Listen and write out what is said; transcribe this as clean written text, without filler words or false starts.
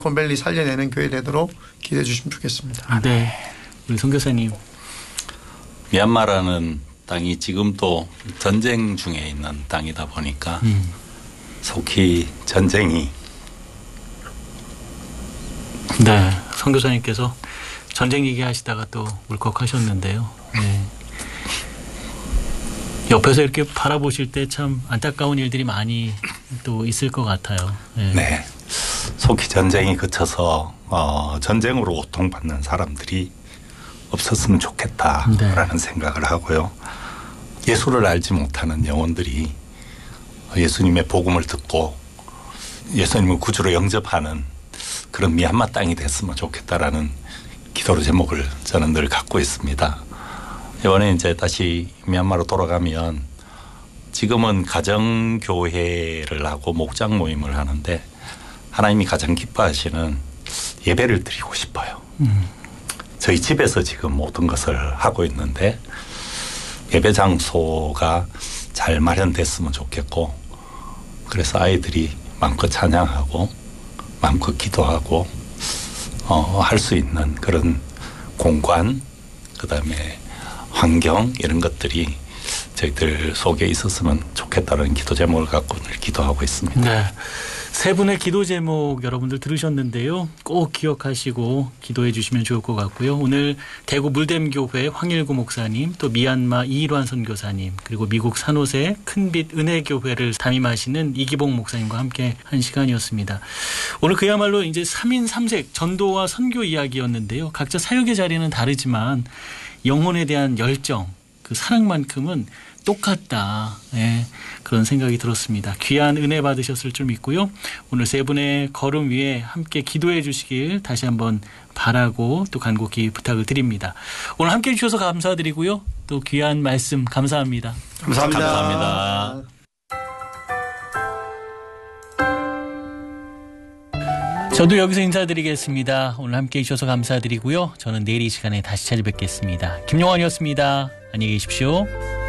실리콘밸리 살려내는 교회 되도록 기도해 주시면 좋겠습니다. 네, 우리 선교사님. 미얀마라는 땅이 지금도 전쟁 중에 있는 땅이다 보니까 속히 전쟁이. 네, 선교사님께서 전쟁 얘기하시다가 또 울컥하셨는데요. 네. 옆에서 이렇게 바라보실 때 참 안타까운 일들이 많이 또 있을 것 같아요. 네. 네. 속히 전쟁이 그쳐서 전쟁으로 고통받는 사람들이 없었으면 좋겠다라는 생각을 하고요. 예수를 알지 못하는 영혼들이 예수님의 복음을 듣고 예수님을 구주로 영접하는 그런 미얀마 땅이 됐으면 좋겠다라는 기도로 제목을 저는 늘 갖고 있습니다. 이번에 이제 다시 미얀마로 돌아가면 지금은 가정교회를 하고 목장 모임을 하는데 하나님이 가장 기뻐하시는 예배를 드리고 싶어요. 저희 집에서 지금 모든 것을 하고 있는데 예배 장소가 잘 마련됐으면 좋겠고 그래서 아이들이 마음껏 찬양하고 마음껏 기도하고 할 수 있는 그런 공간 그다음에 환경 이런 것들이 저희들 속에 있었으면 좋겠다는 기도 제목을 갖고 늘 기도하고 있습니다. 네. 세 분의 기도 제목 여러분들 들으셨는데요. 꼭 기억하시고 기도해 주시면 좋을 것 같고요. 오늘 대구 물댐교회 황일구 목사님, 또 미얀마 이일환 선교사님, 그리고 미국 산호세 큰빛 은혜교회를 담임하시는 이기봉 목사님과 함께 한 시간이었습니다. 오늘 그야말로 이제 3인 3색 전도와 선교 이야기였는데요. 각자 사역의 자리는 다르지만 영혼에 대한 열정, 그 사랑만큼은 똑같다. 네, 그런 생각이 들었습니다. 귀한 은혜 받으셨을 줄 믿고요. 오늘 세 분의 걸음 위에 함께 기도해 주시길 다시 한번 바라고 또 간곡히 부탁을 드립니다. 오늘 함께 해주셔서 감사드리고요. 또 귀한 말씀 감사합니다. 감사합니다. 저도 여기서 인사드리겠습니다. 오늘 함께 해주셔서 감사드리고요. 저는 내일 이 시간에 다시 찾아뵙겠습니다. 김용환이었습니다. 안녕히 계십시오.